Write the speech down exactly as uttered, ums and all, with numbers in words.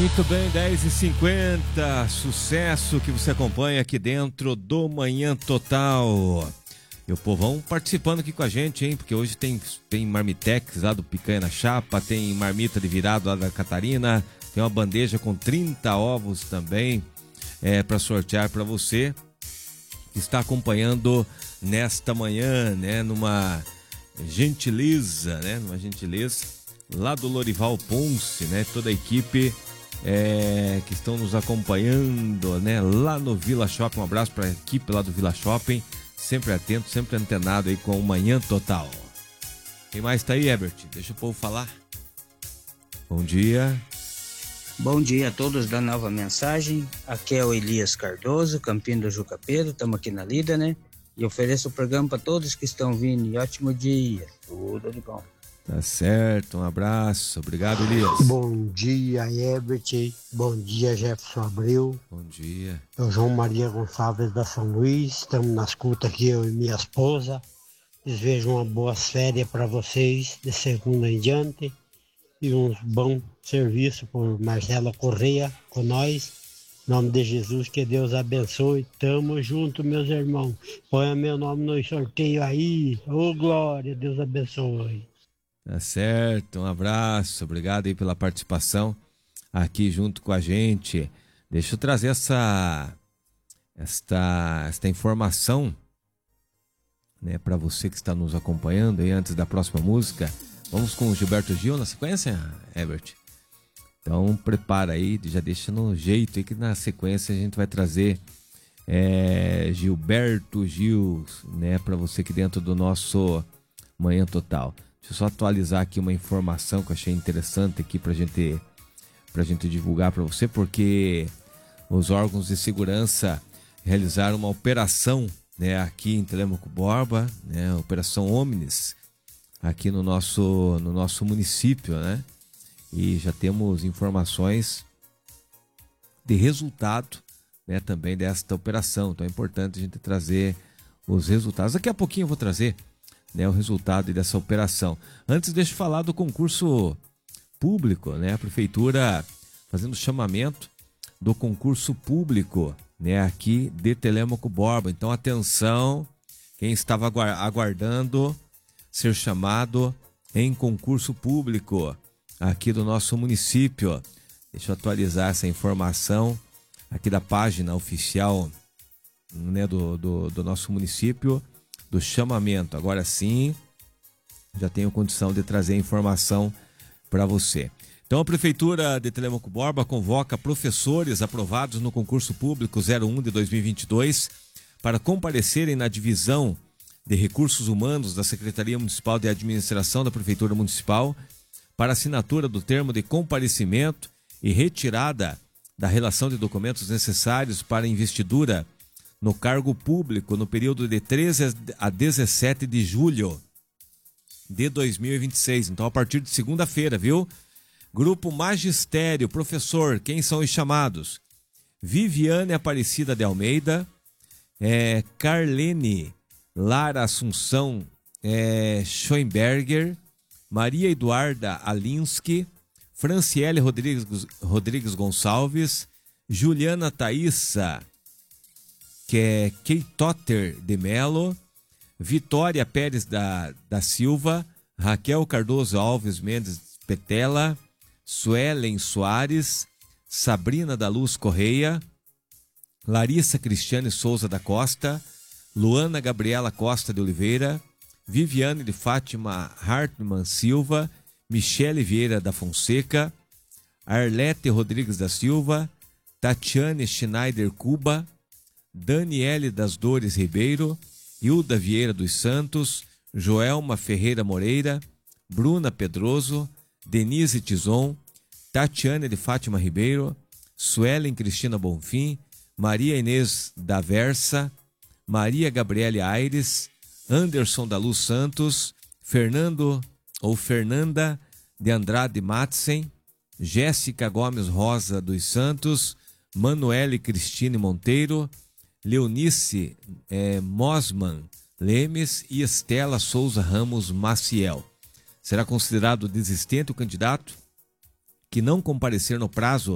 Muito bem, dez e cinquenta, sucesso que você acompanha aqui dentro do Manhã Total. E o povão participando aqui com a gente, hein? Porque hoje tem, tem marmitex lá do Picanha na Chapa, tem marmita de virado lá da Catarina, tem uma bandeja com trinta ovos também, é, para sortear para você que está acompanhando nesta manhã, né? Numa gentileza, né? Numa gentileza lá do Lorival Ponce, né? Toda a equipe é, que estão nos acompanhando, né? Lá no Vila Shopping. Um abraço para a equipe lá do Vila Shopping, sempre atento, sempre antenado aí com o Manhã Total. Quem mais tá aí, Herbert? Deixa o povo falar. Bom dia. Bom dia a todos da Nova Mensagem. Aqui é o Elias Cardoso, Campinho do Jucapeiro. Estamos aqui na lida, né? E ofereço o programa para todos que estão vindo. E ótimo dia. Tudo de bom. Tá certo, um abraço. Obrigado, Elias. Bom dia, Herbert. Bom dia, Jefferson Abreu. Bom dia. É o João Maria Gonçalves da São Luís. Estamos na escuta aqui, eu e minha esposa. Desejo uma boa férias para vocês, de segunda em diante. E um bom serviço por Marcela Correia com nós. Em nome de Jesus, que Deus abençoe. Tamo junto, meus irmãos. Põe meu nome no sorteio aí. Ô, glória, Deus abençoe. Tá certo, um abraço, obrigado aí pela participação aqui junto com a gente. Deixa eu trazer essa esta, esta informação, né, para você que está nos acompanhando aí antes da próxima música. Vamos com o Gilberto Gil na sequência, Herbert? Então prepara aí, já deixa no jeito aí que na sequência a gente vai trazer é, Gilberto Gil, né, para você aqui dentro do nosso Manhã Total. Deixa eu só atualizar aqui uma informação que eu achei interessante aqui pra gente, pra gente divulgar para você, porque os órgãos de segurança realizaram uma operação, né, aqui em Telêmaco Borba, né, Operação Omnis, aqui no nosso, no nosso município, né, e já temos informações de resultado, né, também desta operação. Então é importante a gente trazer os resultados. Daqui a pouquinho eu vou trazer, né, o resultado dessa operação. Antes, deixa eu falar do concurso público, né? A prefeitura fazendo chamamento do concurso público, né, aqui de Telêmaco Borba. Então, atenção, quem estava aguardando ser chamado em concurso público aqui do nosso município. Deixa eu atualizar essa informação aqui da página oficial, né, do, do, do nosso município, do chamamento. Agora sim, já tenho condição de trazer a informação para você. Então, a Prefeitura de Telêmaco Borba convoca professores aprovados no concurso público zero um de dois mil e vinte e dois para comparecerem na divisão de recursos humanos da Secretaria Municipal de Administração da Prefeitura Municipal para assinatura do termo de comparecimento e retirada da relação de documentos necessários para investidura no cargo público no período de treze a dezessete de julho de dois mil e vinte e seis. Então, a partir de segunda-feira, viu? Grupo Magistério, professor, quem são os chamados? Viviane Aparecida de Almeida, é, Carlene Lara Assunção é, Schoenberger, Maria Eduarda Alinsky, Franciele Rodrigues, Rodrigues Gonçalves, Juliana Thaísa que é Keitotter de Melo, Vitória Pérez da, da Silva, Raquel Cardoso Alves Mendes Petela, Suelen Soares, Sabrina da Luz Correia, Larissa Cristiane Souza da Costa, Luana Gabriela Costa de Oliveira, Viviane de Fátima Hartmann Silva, Michele Vieira da Fonseca, Arlete Rodrigues da Silva, Tatiane Schneider Cuba, Daniele das Dores Ribeiro, Hilda Vieira dos Santos, Joelma Ferreira Moreira, Bruna Pedroso, Denise Tizon, Tatiane de Fátima Ribeiro, Suelen Cristina Bonfim, Maria Inês da Versa, Maria Gabriele Aires, Anderson da Luz Santos, Fernando ou Fernanda de Andrade Matzen, Jéssica Gomes Rosa dos Santos, Manuele Cristine Monteiro, Leonice eh, Mosman Lemes e Estela Souza Ramos Maciel. Será considerado desistente o candidato que não comparecer no prazo